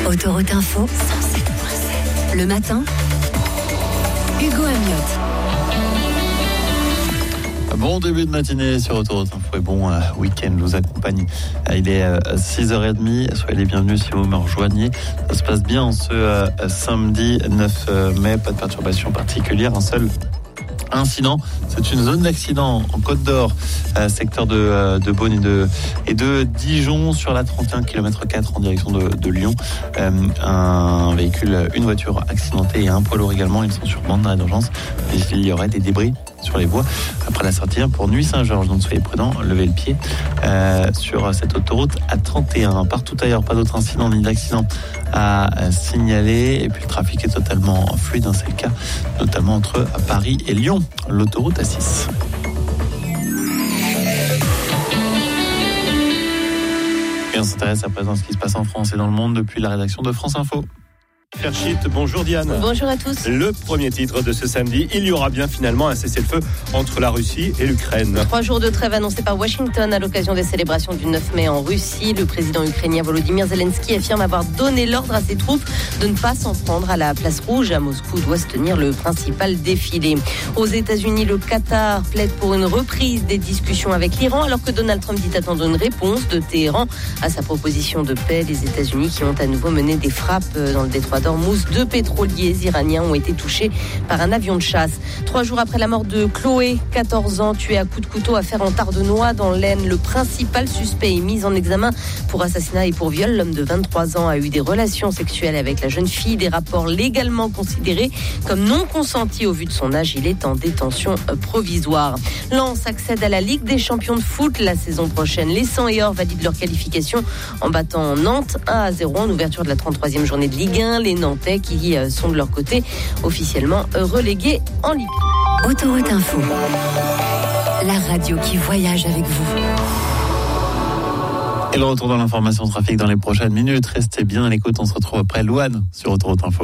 Autoroute Info, 107.7. Le matin, Hugo Amiotte. Bon début de matinée sur Autoroute Info et bon week-end nous accompagne. Il est 6h30, soyez les bienvenus si vous me rejoignez. Ça se passe bien ce samedi 9 mai, pas de perturbation particulière, un seul incident. C'est une zone d'accident en Côte d'Or, secteur de Beaune et de Dijon sur la 31 km 4 en direction de Lyon. Un véhicule, une voiture accidentée et un poids lourd également. Ils sont sur bande d'arrêt d'urgence. Il y aurait des débris sur les voies après la sortie pour Nuit-Saint-Georges. Donc soyez prudents, levez le pied sur cette autoroute A31. Partout ailleurs, pas d'autres incidents ni d'accidents à signaler. Et puis le trafic est totalement fluide. C'est le cas notamment entre Paris et Lyon, l'autoroute A6. Et on s'intéresse à présent à ce qui se passe en France et dans le monde depuis la rédaction de France Info. Fairchit, bonjour Diane. Bonjour à tous. Le premier titre de ce samedi, il y aura bien finalement un cessez-le-feu entre la Russie et l'Ukraine. 3 jours de trêve annoncés par Washington à l'occasion des célébrations du 9 mai en Russie. Le président ukrainien Volodymyr Zelensky affirme avoir donné l'ordre à ses troupes de ne pas s'en prendre à la place rouge. À Moscou doit se tenir le principal défilé. Aux États-Unis, le Qatar plaide pour une reprise des discussions avec l'Iran alors que Donald Trump dit attendre une réponse de Téhéran à sa proposition de paix. Les États-Unis qui ont à nouveau mené des frappes dans le détroit d'Ormuz. 2 pétroliers iraniens ont été touchés par un avion de chasse. 3 jours après la mort de Chloé, 14 ans, tuée à coups de couteau à Fer-en-Tardenois dans l'Aisne, le principal suspect est mis en examen pour assassinat et pour viol. L'homme de 23 ans a eu des relations sexuelles avec la jeune fille, des rapports légalement considérés comme non consentis au vu de son âge. Il est en détention provisoire. Lens accède à la Ligue des champions de foot la saison prochaine. Les 100 et or valident leur qualification en battant Nantes 1-0 en ouverture de la 33e journée de Ligue 1. Les Nantais qui sont de leur côté officiellement relégués en Ligue. Autoroute Info, la radio qui voyage avec vous. Et le retour dans l'information trafic dans les prochaines minutes. Restez bien à l'écoute, on se retrouve après Louane sur Autoroute Info.